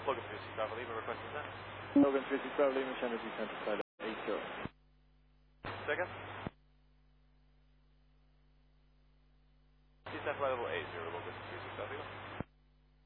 Logan 365 Lima, requesting that. Logan 365 Lima, channel descent to flight 80. Second. Descent flight level 80, Logan 365 Lima.